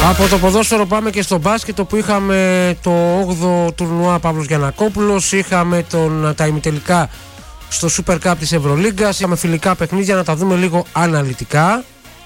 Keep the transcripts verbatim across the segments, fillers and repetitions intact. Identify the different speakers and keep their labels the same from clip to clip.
Speaker 1: Από το ποδόσφαιρο πάμε και στο μπάσκετ, όπου είχαμε το όγδοο τουρνουά Παύλος Γιαννακόπουλος, είχαμε τον, τα ημιτελικά στο Super Cup της Ευρωλίγκας, είχαμε φιλικά παιχνίδια, να τα δούμε λίγο αναλυτικά.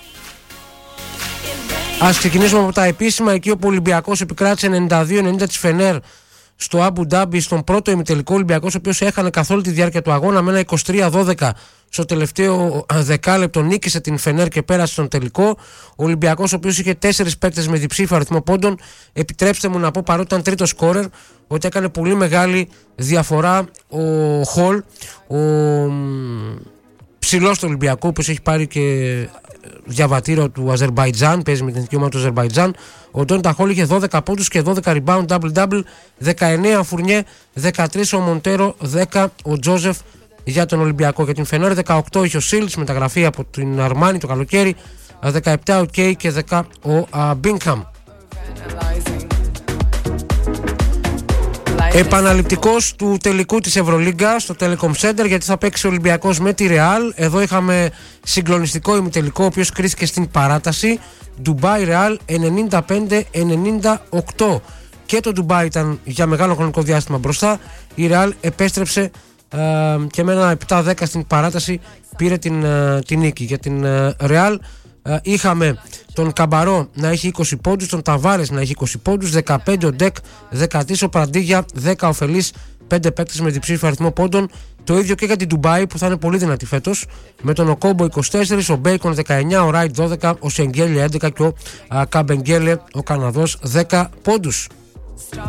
Speaker 1: Ας ξεκινήσουμε από τα επίσημα, εκεί όπου ο Ολυμπιακός επικράτησε ενενήντα δύο ενενήντα της Φενέρ στο Αμπου Ντάμπι στον πρώτο ημιτελικό. Ο Ολυμπιακός, ο οποίος έχανε καθ' όλη τη διάρκεια του αγώνα με ένα είκοσι τρία δώδεκα στο τελευταίο δεκάλεπτο, νίκησε την Φενέρ και πέρασε στον τελικό. Ο Ολυμπιακός, ο οποίος είχε τέσσερις παίκτες με διψήφιο αριθμό πόντων, επιτρέψτε μου να πω, παρότι ήταν τρίτο σκόρερ, ότι έκανε πολύ μεγάλη διαφορά ο Χολ, ο ψηλός του Ολυμπιακού, που έχει πάρει και διαβατήριο του Αζερμπαϊτζάν, παίζει με την εθνική ομάδα του Αζερμπαϊτζάν. Ο Ντόντα Χολ είχε δώδεκα πόντους και δώδεκα rebound, double-double, δεκαεννέα Φουρνιέ, δεκατρία ο Μοντέρο, δέκα ο Τζόζεφ για τον Ολυμπιακό. Για την Φενέρ δεκαοκτώ είχε ο Σίλτς, μεταγραφή από την Αρμάνι το καλοκαίρι, δεκαεπτά ο Κέι και δέκα ο Μπίνκαμ. Επαναληπτικός του τελικού της Ευρωλίγκα στο Telecom Center, γιατί θα παίξει ο Ολυμπιακός με τη Real. Εδώ είχαμε συγκλονιστικό ημιτελικό, ο οποίος κρίθηκε στην παράταση. Ντουμπάι Real ενενήντα πέντε ενενήντα οκτώ. Και το Ντουμπάι ήταν για μεγάλο χρονικό διάστημα μπροστά. Η Real επέστρεψε ε, και με ένα επτά δέκα στην παράταση πήρε την, ε, την νίκη. Για την ε, Real ε, είχαμε τον Καμπαρό να έχει είκοσι πόντους, τον Ταβάρες να έχει είκοσι πόντους, δεκαπέντε ο Ντεκ, δεκατρία ο Πραντίγια, δέκα ο Φελής, πέντε παίκτες με διψήφιο αριθμό πόντων. Το ίδιο και για την Ντουμπάι, που θα είναι πολύ δυνατή φέτος, με τον Οκόμπο είκοσι τέσσερα, ο Μπέικον δεκαεννέα, ο Ράιτ δώδεκα, ο Σεγγέλια έντεκα και ο α, Καμπεγγέλε ο Καναδός δέκα πόντους.